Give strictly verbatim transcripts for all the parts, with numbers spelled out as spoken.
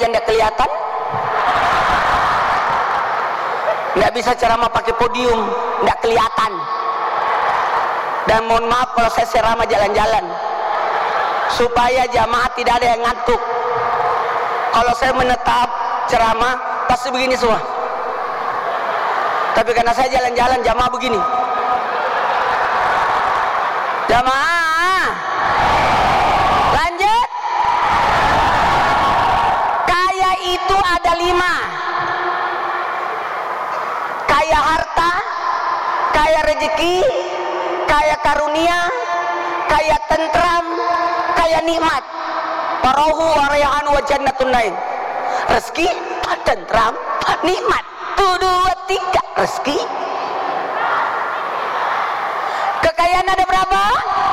yang tidak kelihatan. Nggak bisa ceramah pakai podium, nggak kelihatan. Dan mohon maaf kalau saya ceramah jalan-jalan, supaya jamaah tidak ada yang ngantuk. Kalau saya menetap ceramah pasti begini semua. Tapi karena saya jalan-jalan, jamaah begini. Jamaah, lanjut. Kaya itu ada lima. Kaya harta, kaya rezeki, kaya karunia, kaya tentram, kaya nikmat. Parahu warayahan wa jannatun naim. Rezeki, tentram, nikmat. Tuh dua tiga rezeki. Kekayaan ada berapa?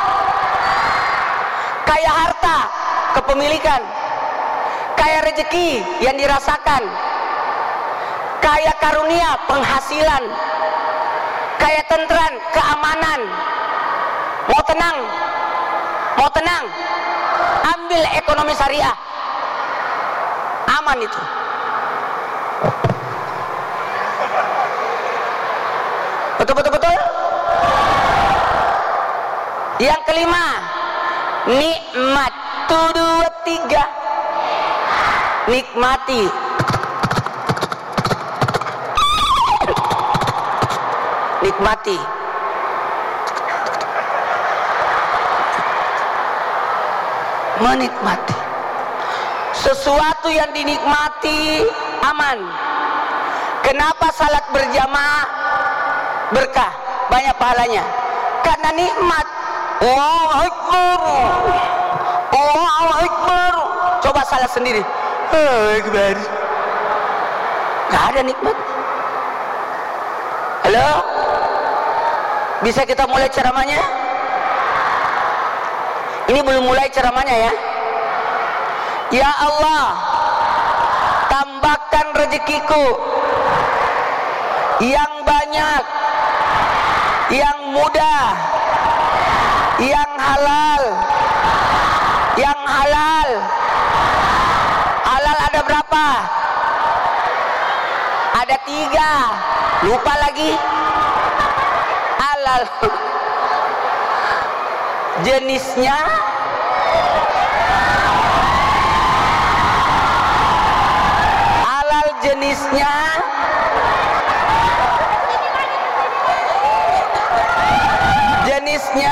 Kaya harta, kepemilikan. Kaya rezeki yang dirasakan. Kaya karunia, penghasilan. Kaya tentram, keamanan. Mau tenang, mau tenang, ambil ekonomi syariah, aman itu. Betul betul betul. Yang kelima, nikmat. Tuh dua tiga, nikmati. Nikmati. Menikmati sesuatu yang dinikmati aman. Kenapa salat berjamaah berkah, banyak pahalanya? Karena nikmat. Allahu Akbar, Allahu Akbar. Coba salat sendiri, Allahu Akbar, gak ada nikmat. Halo, bisa kita mulai ceramahnya? Ini belum mulai ceramahnya ya. Ya Allah, tambahkan rezekiku yang banyak, yang mudah, yang halal, yang halal. Halal ada berapa? Ada tiga. Lupa lagi. Halal jenisnya, halal jenisnya, jenisnya,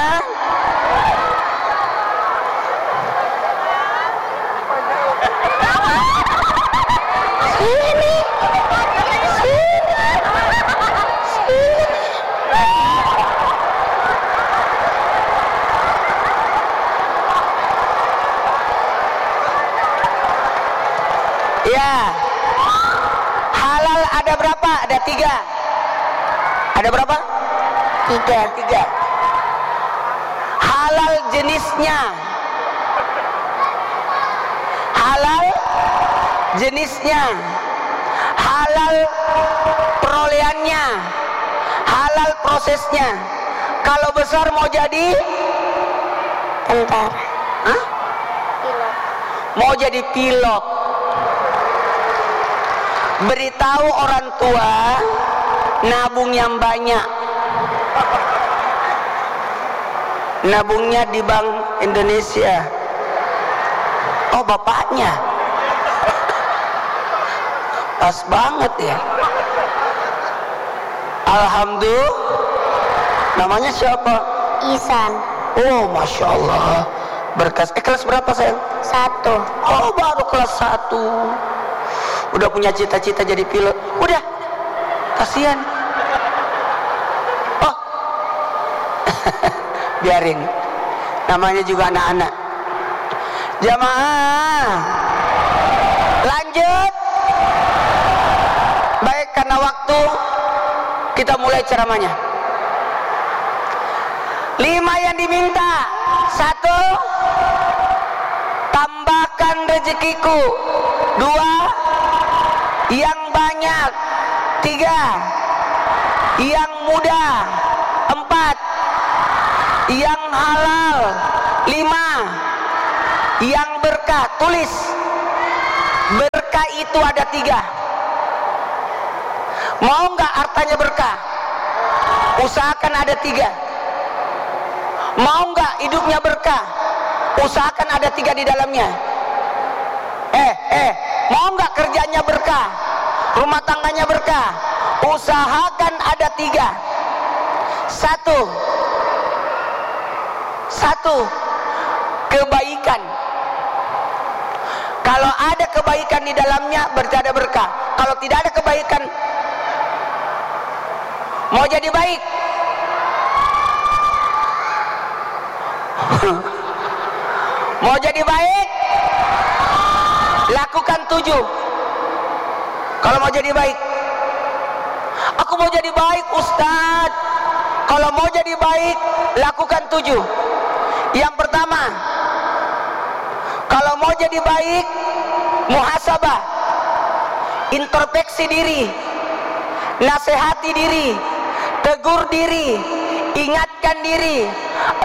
sini, sini, sini. Ya, halal ada berapa? Ada tiga. Ada berapa? Tiga. Tiga. Halal jenisnya, halal jenisnya, halal perolehannya, halal prosesnya. Kalau besar mau jadi tentara, hah? Pilot. Mau jadi pilot. Beritahu orang tua nabung yang banyak. Nabungnya di Bank Indonesia. Oh, bapaknya pas banget ya. Alhamdulillah. Namanya siapa? Ihsan. Oh, masya Allah, berkas. Eh, kelas berapa sayang? Satu. Oh, baru kelas satu. Udah punya cita-cita jadi pilot. Udah, kasihan. Oh, biarin. Namanya juga anak-anak. Jamaah, lanjut. Baik, karena waktu kita mulai ceramahnya. Lima yang diminta. Satu, tambahkan rezekiku. Dua, yang banyak. Tiga, yang mudah. Empat, yang halal. Lima, yang berkah. Tulis berkah. berkah itu ada tiga. Mau nggak hartanya berkah? Usahakan ada tiga. Mau nggak hidupnya berkah? Usahakan ada tiga di dalamnya. Eh, eh, mau nggak kerjanya berkah? Rumah tangganya berkah? Usahakan ada tiga. Satu, satu kebaikan. Kalau ada kebaikan di dalamnya berarti ada berkah. Kalau tidak ada kebaikan, mau jadi baik, mau jadi baik, lakukan tujuh. Kalau mau jadi baik, aku mau jadi baik Ustaz. Kalau mau jadi baik, lakukan tujuh. Yang pertama, kalau mau jadi baik, muhasabah, introspeksi diri, nasihati diri, tegur diri, ingatkan diri,